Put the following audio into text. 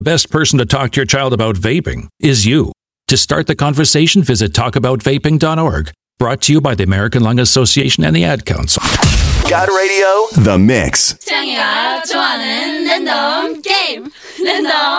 Best person to talk to your child about vaping is you. To start the conversation, visit talkaboutvaping.org. Brought to you by the American Lung Association and the Ad Council. God Radio, The Mix. 창이가 좋아하는 랜덤 게임. 랜덤